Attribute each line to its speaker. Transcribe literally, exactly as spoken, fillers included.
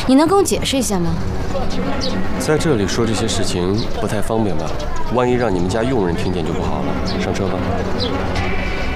Speaker 1: 你能跟我解释一下吗？
Speaker 2: 在这里说这些事情不太方便吧？万一让你们家佣人听见就不好了。上车吧。